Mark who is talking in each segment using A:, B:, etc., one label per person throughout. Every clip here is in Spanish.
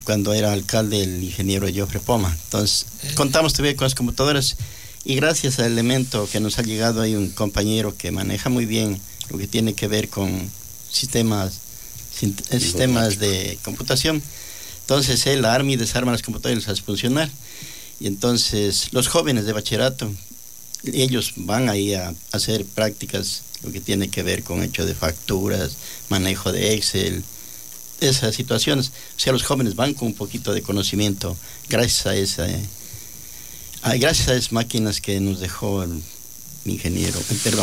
A: cuando era alcalde el ingeniero Jofre Poma. Entonces, contamos todavía con las computadoras y gracias al elemento que nos ha llegado hay un compañero que maneja muy bien lo que tiene que ver con sistemas de computación. Entonces, él arma y desarma las computadoras y las hace funcionar. Y entonces, los jóvenes de bachillerato, ellos van ahí a hacer prácticas, lo que tiene que ver con hecho de facturas, manejo de Excel, esas situaciones. O sea, los jóvenes van con un poquito de conocimiento gracias a esas máquinas que nos dejó el ingeniero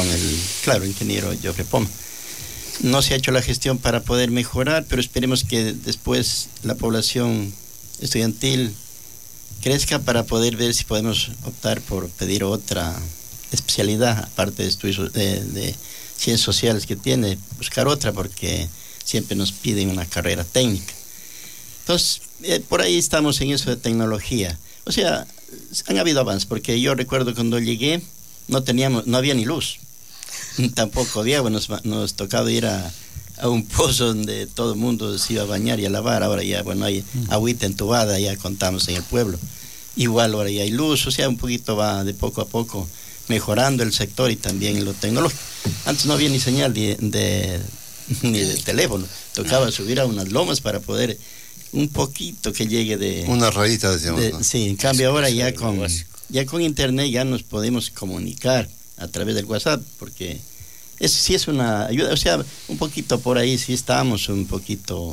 A: Jofre Poma. No se ha hecho la gestión para poder mejorar, pero esperemos que después la población estudiantil crezca para poder ver si podemos optar por pedir otra especialidad, aparte de estudios de ciencias sociales que tiene, buscar otra, porque siempre nos piden una carrera técnica. Entonces, por ahí estamos en eso de tecnología. O sea, han habido avances, porque yo recuerdo cuando llegué, no había ni luz, tampoco había agua, nos tocaba ir a un pozo donde todo el mundo se iba a bañar y a lavar. Ahora ya, hay agüita entubada, ya contamos en el pueblo. Igual ahora ya hay luz, o sea, un poquito va de poco a poco mejorando el sector y también lo tecnológico. Antes no había ni señal ni de teléfono, tocaba subir a unas lomas para poder un poquito que llegue de...
B: Una rayita, decíamos, ¿no?
A: Sí, en cambio ahora ya con internet ya nos podemos comunicar a través del WhatsApp, porque sí es una ayuda, o sea, un poquito por ahí sí estamos un poquito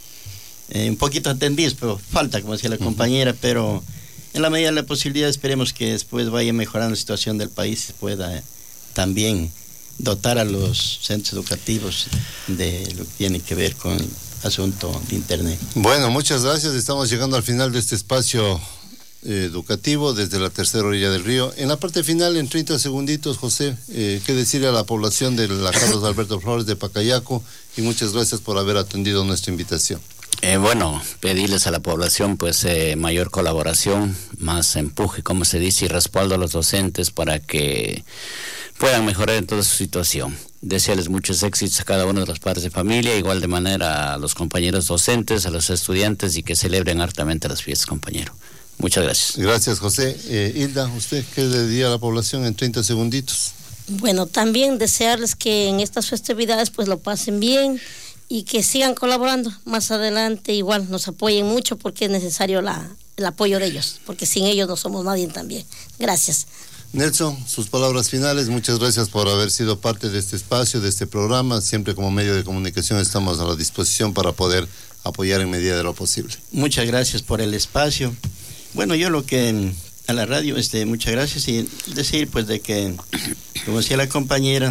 A: atendidos, pero falta, como decía la compañera, pero en la medida de la posibilidad esperemos que después vaya mejorando la situación del país y se pueda también dotar a los centros educativos de lo que tiene que ver con el asunto de internet.
B: Bueno, muchas gracias. Estamos llegando al final de este espacio educativo desde la tercera orilla del río. En la parte final, en 30 segunditos, José, ¿qué decirle a la población de la Carlos Alberto Flores de Pacayaco? Y muchas gracias por haber atendido nuestra invitación.
C: Pedirles a la población mayor colaboración, más empuje, como se dice, y respaldo a los docentes para que puedan mejorar en toda su situación. Desearles muchos éxitos a cada uno de los padres de familia, igual de manera a los compañeros docentes, a los estudiantes, y que celebren hartamente las fiestas, compañero. Muchas gracias.
B: Gracias, José. Hilda, ¿usted qué le diría a la población en 30 segunditos?
D: Bueno, también desearles que en estas festividades lo pasen bien y que sigan colaborando. Más adelante igual nos apoyen mucho, porque es necesario el apoyo de ellos, porque sin ellos no somos nadie también. Gracias.
B: Nelson, sus palabras finales. Muchas gracias por haber sido parte de este espacio, de este programa. Siempre como medio de comunicación estamos a la disposición para poder apoyar en medida de lo posible.
A: Muchas gracias por el espacio. Bueno, yo a la radio, muchas gracias, y decir de que, como decía la compañera,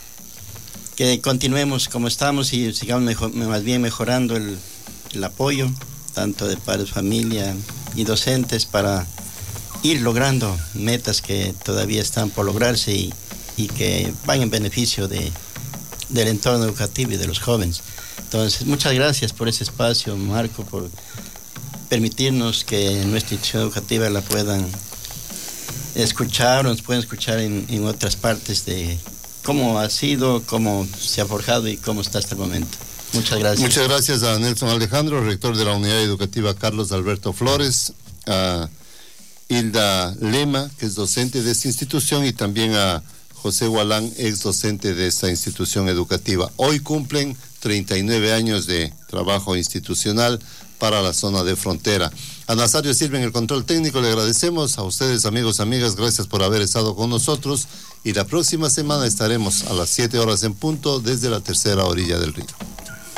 A: que continuemos como estamos y sigamos más bien mejorando el apoyo, tanto de padres, familia y docentes, para ir logrando metas que todavía están por lograrse y que van en beneficio del entorno educativo y de los jóvenes. Entonces, muchas gracias por ese espacio, Marco, por permitirnos que nuestra institución educativa la puedan escuchar, o nos pueden escuchar en otras partes de cómo ha sido, cómo se ha forjado y cómo está hasta el momento. Muchas gracias.
B: Muchas gracias a Nelson Alejandro, rector de la Unidad Educativa Carlos Alberto Flores, a Hilda Lema, que es docente de esta institución, y también a José Gualán, ex docente de esta institución educativa. Hoy cumplen 39 años de trabajo institucional para la zona de frontera. A Nazario Silva en el control técnico le agradecemos. A ustedes, amigos, amigas, gracias por haber estado con nosotros, y la próxima semana estaremos a las 7 horas en punto desde la tercera orilla del río.